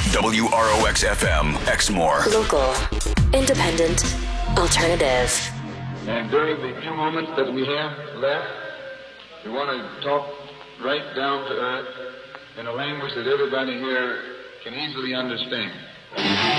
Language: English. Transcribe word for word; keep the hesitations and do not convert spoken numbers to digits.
W R O X F M, Exmoor. Local, independent, alternative. And during the few moments that we have left, we want to talk right down to earth in a language that everybody here can easily understand.